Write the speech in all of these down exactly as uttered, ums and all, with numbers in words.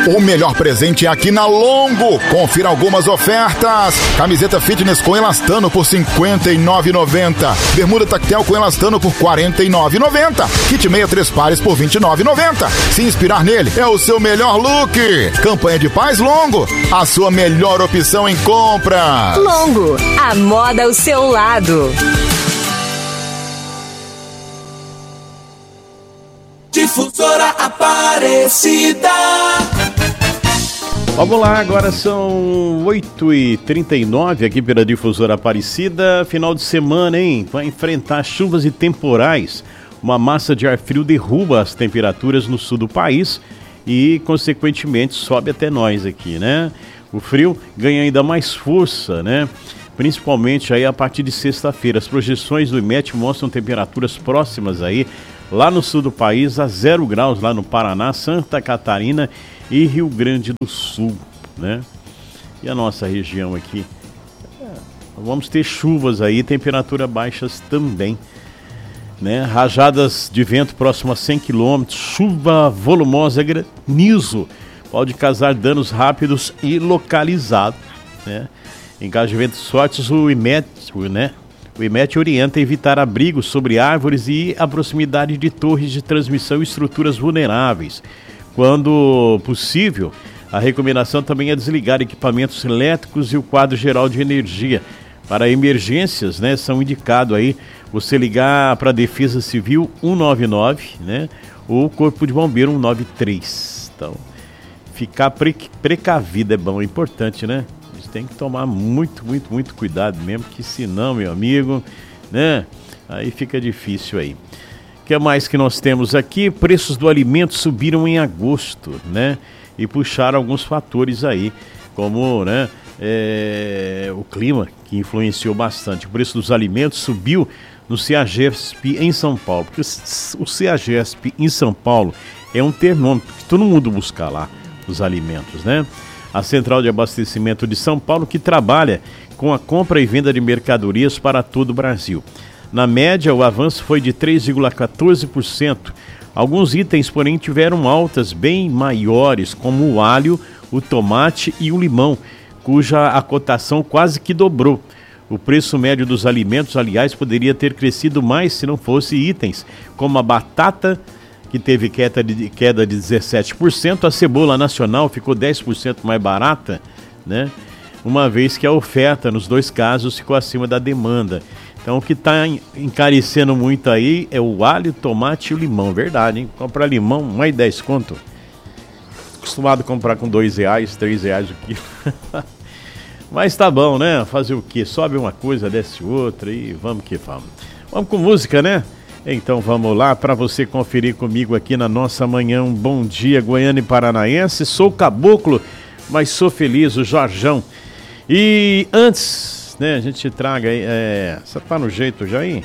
O melhor presente é aqui na Longo. Confira algumas ofertas. Camiseta fitness com elastano por cinquenta e nove reais e noventa centavos. Bermuda tactel com elastano por quarenta e nove reais e noventa centavos. Kit meia três pares por vinte e nove reais e noventa centavos. Se inspirar nele, é o seu melhor look. Campanha de paz Longo. A sua melhor opção em compras. Longo, a moda ao seu lado. Difusora Aparecida. Vamos lá, agora são oito e trinta e nove aqui pela Difusora Aparecida. Final de semana, hein? Vai enfrentar chuvas e temporais. Uma massa de ar frio derruba as temperaturas no sul do país e, consequentemente, sobe até nós aqui, né? O frio ganha ainda mais força, né? Principalmente aí a partir de sexta-feira. As projeções do IMET mostram temperaturas próximas aí lá no sul do país, a zero graus lá no Paraná, Santa Catarina e Rio Grande do Sul, né? E a nossa região aqui, é, vamos ter chuvas aí, temperaturas baixas também, né? Rajadas de vento próximo a cem quilômetros, chuva volumosa, granizo, pode causar danos rápidos e localizados, né? Em caso de ventos fortes, o IMET, né? O IMET orienta a evitar abrigos sobre árvores e a proximidade de torres de transmissão e estruturas vulneráveis. Quando possível, a recomendação também é desligar equipamentos elétricos e o quadro geral de energia. Para emergências, né, são indicados aí você ligar para a Defesa Civil cento e noventa e nove, né, ou Corpo de Bombeiro cento e noventa e três. Então, ficar pre- precavido é bom, é importante, né? Tem que tomar muito, muito, muito cuidado mesmo, que senão, meu amigo, né, aí fica difícil aí. O que mais que nós temos aqui? Preços do alimento subiram em agosto, né, e puxaram alguns fatores aí, como, né, é, o clima, que influenciou bastante. O preço dos alimentos subiu no CEAGESP em São Paulo, porque o CEAGESP em São Paulo é um termômetro que todo mundo busca lá, os alimentos, né? A Central de Abastecimento de São Paulo, que trabalha com a compra e venda de mercadorias para todo o Brasil. Na média, o avanço foi de três vírgula quatorze por cento. Alguns itens, porém, tiveram altas bem maiores, como o alho, o tomate e o limão, cuja a cotação quase que dobrou. O preço médio dos alimentos, aliás, poderia ter crescido mais se não fosse itens como a batata, que teve queda de, queda de dezessete por cento, a cebola nacional ficou dez por cento mais barata, né? Uma vez que a oferta nos dois casos ficou acima da demanda. Então o que está encarecendo muito aí é o alho, o tomate e o limão, verdade, hein? Comprar limão, mais dez conto. Acostumado a comprar com dois reais, três reais o quilo. Mas tá bom, né? Fazer o quê? Sobe uma coisa, desce outra e vamos que vamos. Vamos com música, né? Então vamos lá para você conferir comigo aqui na nossa manhã. Um bom dia, Goiânia e Paranaense. Sou caboclo, mas sou feliz, o Jorjão. E antes, né, a gente traga aí. É, você tá no jeito já aí?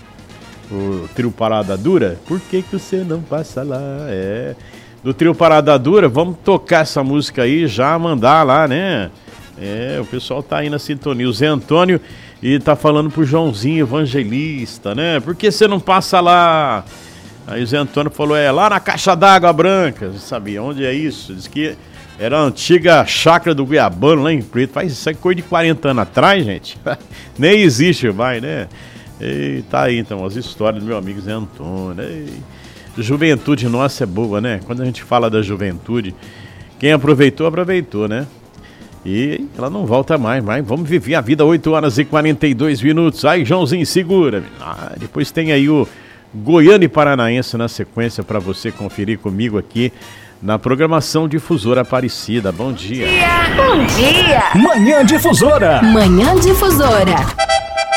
O trio Parada Dura? Por que que você não passa lá? É. Do trio Parada Dura, vamos tocar essa música aí, já mandar lá, né? É, o pessoal tá aí na sintonia. O Zé Antônio. E tá falando pro Joãozinho Evangelista, né? Por que você não passa lá? Aí o Zé Antônio falou, é lá na Caixa d'Água Branca. Você sabia onde é isso? Diz que era a antiga chácara do Goiabano, lá em Preto. Faz isso aí coisa de quarenta anos atrás, gente. Nem existe, vai, né? E tá aí, então, as histórias do meu amigo Zé Antônio. E... Juventude nossa é boa, né? Quando a gente fala da juventude, quem aproveitou, aproveitou, né? E ela não volta mais, mas vamos viver a vida. Oito horas e quarenta e dois minutos. Aí, Joãozinho, segura. Ah, depois tem aí o Goiânia e Paranaense na sequência para você conferir comigo aqui na programação Difusora Aparecida. Bom dia. Bom dia. Manhã Difusora. Manhã Difusora.